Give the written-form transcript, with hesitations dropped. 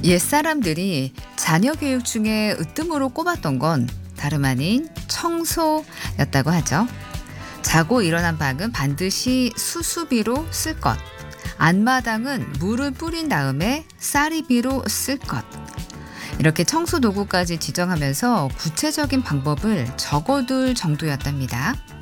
옛사람들이 자녀 교육 중에 으뜸으로 꼽았던 건 다름 아닌 청소였다고 하죠. 자고 일어난 방은 반드시 수수비로 쓸 것. 안마당은 물을 뿌린 다음에 쌀이비로 쓸 것. 이렇게 청소 도구까지 지정하면서 구체적인 방법을 적어둘 정도였답니다.